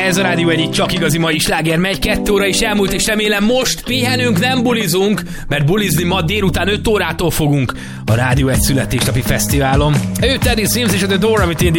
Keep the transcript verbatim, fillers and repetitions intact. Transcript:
Ez a Rádió egyik csak igazi mai sláger megy, kettő óra is elmúlt, és remélem most pihenünk, nem bulizunk, mert bulizni ma délután öt órától fogunk a Rádió egy születésnapi fesztiválon. Ő Teddy Swims és a The Door, amit én